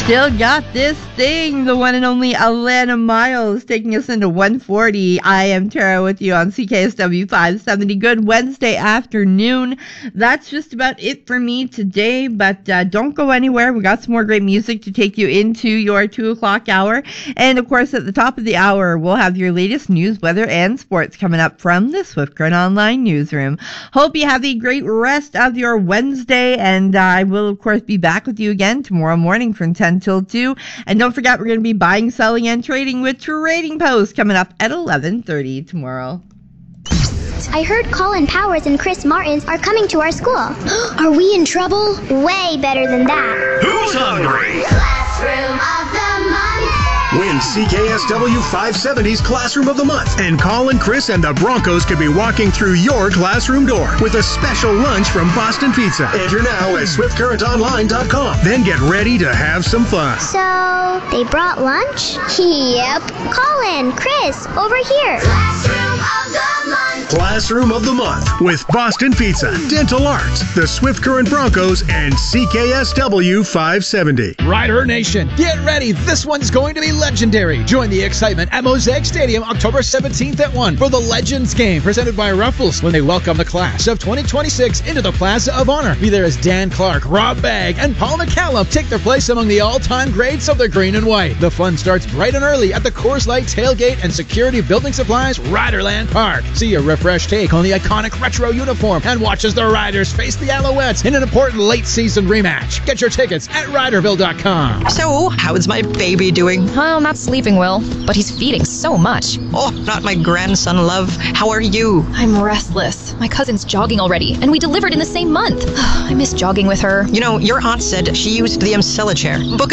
Still got this thing, the one and only Alana Miles taking us into 140. I am Tara with you on CKSW 570. Good Wednesday afternoon. That's just about it for me today, but don't go anywhere. We got some more great music to take you into your 2 o'clock hour. And of course, at the top of the hour, we'll have your latest news, weather, and sports coming up from the Swift Current Online newsroom. Hope you have a great rest of your Wednesday, and I will, of course, be back with you again tomorrow morning from 10 till 2. And don't forget, we're going to be buying, selling, and trading with Trading Post coming up at 11:30 tomorrow. I heard Colin Powers and Chris Martins are coming to our school. Are we in trouble? Way better than that. Who's hungry? Classroom of the Month. Win CKSW 570's Classroom of the Month. And Colin, Chris, and the Broncos could be walking through your classroom door with a special lunch from Boston Pizza. Enter now at SwiftCurrentOnline.com. Then get ready to have some fun. So, they brought lunch? Yep. Colin, Chris, over here. Classroom of the Month. Classroom of the Month with Boston Pizza, Dental Arts, the Swift Current Broncos, and CKSW 570. Rider Nation, get ready. This one's going to be legendary. Join the excitement at Mosaic Stadium October 17th at 1 for the Legends game presented by Ruffles when they welcome the class of 2026 into the Plaza of Honor. Be there as Dan Clark, Rob Bagg, and Paul McCallum take their place among the all-time greats of the green and white. The fun starts bright and early at the Coors Light Tailgate and Security Building Supplies Riderland Park. See a refreshed take on the iconic retro uniform and watch as the Riders face the Alouettes in an important late-season rematch. Get your tickets at Riderville.com. So, how is my baby doing? Well, not sleeping well, but he's feeding so much. Oh, not my grandson, love. How are you? I'm restless. My cousin's jogging already, and we delivered in the same month. I miss jogging with her. You know, your aunt said she used the Emcella chair. Book